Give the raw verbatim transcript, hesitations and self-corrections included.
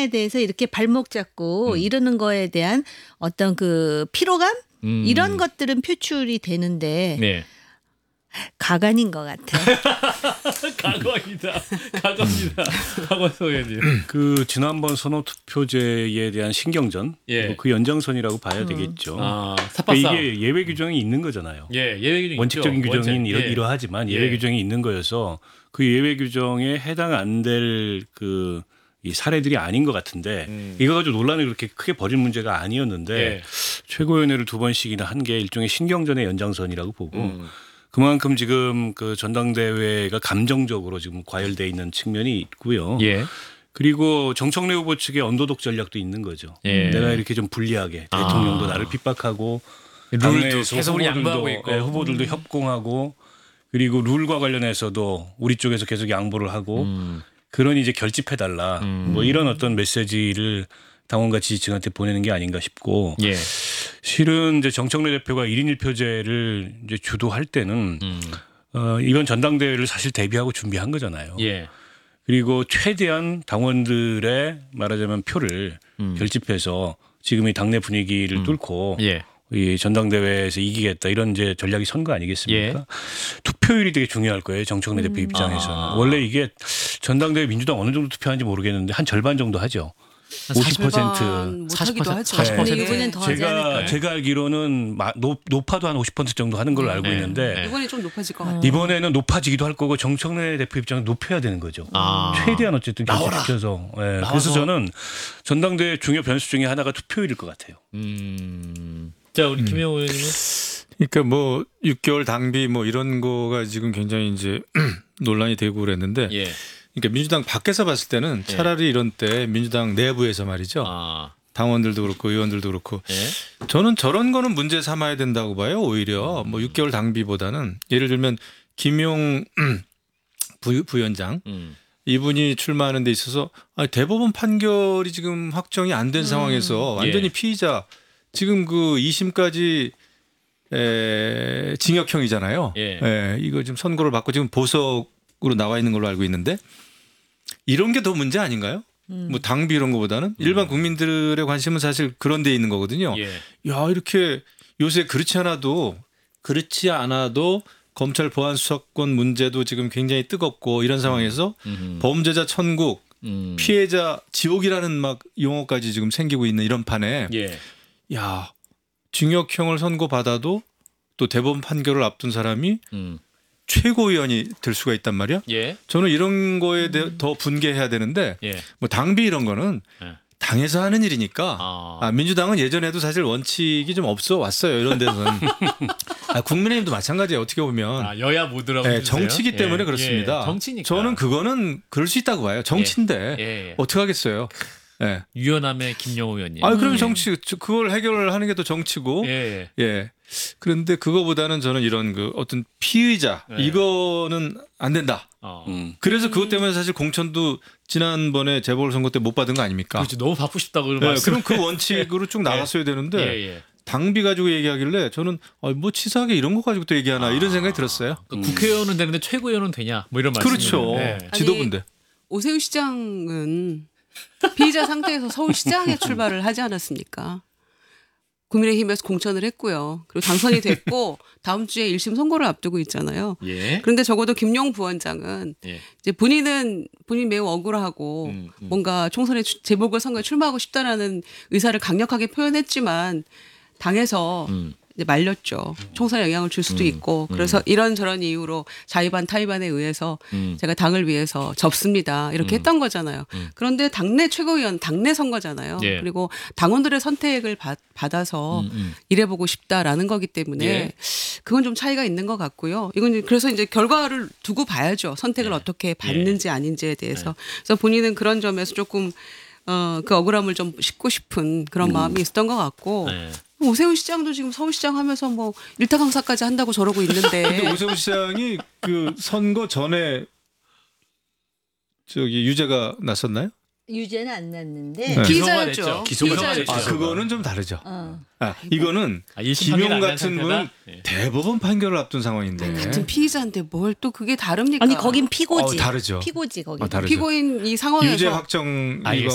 상황에 대해서 이렇게 발목 잡고 음. 이러는 거에 대한 어떤 그 피로감 음. 이런 것들은 표출이 되는데 네. 가관인 것 같아요. 가관이다. 가관이다. 박원석 의원님. 그 지난번 선호투표제에 대한 신경전, 예. 뭐그 연장선이라고 봐야 되겠죠. 아, 그러니까 삽박싸움. 이게 예외 규정이 있는 거잖아요. 예, 예외 규정 원칙적인 있죠. 규정인 원칙. 이러, 예. 이러하지만 예외 예. 규정이 있는 거여서 그 예외 규정에 해당 안 될 그 이 사례들이 아닌 것 같은데 음. 이거 가지고 논란을 그렇게 크게 벌일 문제가 아니었는데 예. 최고위원회를 두 번씩이나 한 게 일종의 신경전의 연장선이라고 보고 음. 그만큼 지금 그 전당대회가 감정적으로 지금 과열돼 있는 측면이 있고요. 예. 그리고 정청래 후보 측의 언더독 전략도 있는 거죠. 예. 내가 이렇게 좀 불리하게 대통령도 아. 나를 핍박하고 룰도 당내에서 계속 우리 후보들도, 양보하고 있고. 예, 후보들도 음. 협공하고 그리고 룰과 관련해서도 우리 쪽에서 계속 양보를 하고 음. 그러니 이제 결집해달라 음. 뭐 이런 어떤 메시지를 당원과 지지층한테 보내는 게 아닌가 싶고 예. 실은 이제 정청래 대표가 일 인 일 표제를 이제 주도할 때는 음. 어, 이번 전당대회를 사실 대비하고 준비한 거잖아요. 예. 그리고 최대한 당원들의 말하자면 표를 음. 결집해서 지금 이 당내 분위기를 음. 뚫고 예. 이 전당대회에서 이기겠다 이런 이제 전략이 선 거 아니겠습니까? 예. 투표율이 되게 중요할 거예요. 정청래 대표 입장에서는. 아. 원래 이게 전당대회 민주당 어느 정도 투표하는지 모르겠는데 한 절반 정도 하죠. 오십 퍼센트. 못하기도 하죠. 사십 퍼센트. 근데 이번엔 더 하지 제가 않을까요? 제가 알기로는 마- 높, 높아도 한 오십 퍼센트 정도 하는 걸로 알고 네. 있는데 네. 이번에 좀 높아질 것 같아요. 이번에는 높아지기도 할 거고 정청래 대표 입장은 높여야 되는 거죠. 아. 최대한 어쨌든 결집시켜서. 예, 그래서 나와서. 저는 전당대회 중요 변수 중에 하나가 투표율일 것 같아요. 음. 자, 우리 김영호 의원님은 그러니까 뭐 육 개월 당비 뭐 이런 거가 지금 굉장히 이제 논란이 되고 그랬는데 예. 그러니까 민주당 밖에서 봤을 때는 예. 차라리 이런 때 민주당 내부에서 말이죠. 아. 당원들도 그렇고 의원들도 그렇고 예. 저는 저런 거는 문제 삼아야 된다고 봐요. 오히려 뭐 육 개월 당비보다는 예를 들면 김용 부, 부위원장 음. 이분이 출마하는 데 있어서 아니, 대법원 판결이 지금 확정이 안 된 상황에서 완전히 예. 피의자 지금 그 이 심까지 에, 징역형이잖아요. 예. 예, 이거 지금 선고를 받고 지금 보석으로 나와 있는 걸로 알고 있는데 이런 게 더 문제 아닌가요? 음. 뭐 당비 이런 거보다는 일반 국민들의 관심은 사실 그런 데 있는 거거든요. 예. 야, 이렇게 요새 그렇지 않아도 그렇지 않아도 검찰 보안 수사권 문제도 지금 굉장히 뜨겁고 이런 상황에서 음. 범죄자 천국, 음. 피해자 지옥이라는 막 용어까지 지금 생기고 있는 이런 판에 예. 야, 징역형을 선고받아도 또 대법원 판결을 앞둔 사람이 음. 최고위원이 될 수가 있단 말이야. 예. 저는 이런 거에 대해 더 분개해야 되는데 예. 뭐 당비 이런 거는 예. 당에서 하는 일이니까 아. 아, 민주당은 예전에도 사실 원칙이 좀 없어 왔어요. 이런 데서는. 아, 국민의힘도 마찬가지예요. 어떻게 보면. 아, 여야 모두라고 네, 해주세요. 정치기 때문에 예. 그렇습니다. 예. 정치니까. 저는 그거는 그럴 수 있다고 봐요. 정치인데 예. 예. 어떻게 하겠어요. 예. 유연함의 김영호 의원님. 아, 그럼 예. 정치 그걸 해결하는 게 더 정치고. 예. 예. 그런데 그거보다는 저는 이런 그 어떤 피의자 네. 이거는 안 된다. 어. 음. 그래서 그것 때문에 사실 공천도 지난번에 재보궐선거 때 못 받은 거 아닙니까? 그렇지. 너무 바쁘 싶다고 네, 말씀. 그럼 그 원칙으로 쭉 나갔어야 되는데 예, 예. 당비 가지고 얘기하길래 저는 아, 뭐 치사하게 이런 거 가지고 또 얘기하나 이런 생각이 들었어요. 그러니까 국회의원은 되는데 최고위원은 되냐? 뭐 이런 말씀. 그렇죠. 예. 지도부인데. 오세훈 시장은 피의자 상태에서 서울시장에 출마를 하지 않았습니까? 국민의힘에서 공천을 했고요. 그리고 당선이 됐고 다음 주에 일 심 선고를 앞두고 있잖아요. 예. 그런데 적어도 김용 부원장은 예. 이제 본인은 본인 매우 억울하고 음, 음. 뭔가 총선에 출- 재보궐선거에 출마하고 싶다라는 의사를 강력하게 표현했지만 당에서 음. 이제 말렸죠. 총선에 영향을 줄 수도 음, 있고 음. 그래서 이런저런 이유로 자의반 타의반에 의해서 음. 제가 당을 위해서 접습니다. 이렇게 음. 했던 거잖아요. 음. 그런데 당내 최고위원 당내 선거잖아요. 예. 그리고 당원들의 선택을 받, 받아서 음, 음. 일해보고 싶다라는 거기 때문에 예. 그건 좀 차이가 있는 것 같고요. 이건 이제 그래서 이제 결과를 두고 봐야죠. 선택을 예. 어떻게 받는지 아닌지에 대해서. 그래서 본인은 그런 점에서 조금 어, 그 억울함을 좀 싣고 싶은 그런 마음이 있었던 것 같고 네. 오세훈 시장도 지금 서울시장 하면서 뭐 일타 강사까지 한다고 저러고 근데 있는데 오세훈 시장이 그 선거 전에 저기 유죄가 났었나요? 유죄는 안 났는데 네. 기소가 피의자였죠. 됐죠. 기소가 기소가 됐죠. 아, 기소가. 그거는 좀 다르죠. 어. 아, 이거는 아, 일심 판결 김용 안 난 같은 상태다? 분은 예. 대법원 판결을 앞둔 상황인데 같은 피의자인데 뭘 또 그게 다릅니까? 아니 거긴 피고지. 어, 다르죠. 피고지 거기. 어, 다르죠. 피고인 이 상황에서 유죄 확정 알겠습니다. 이거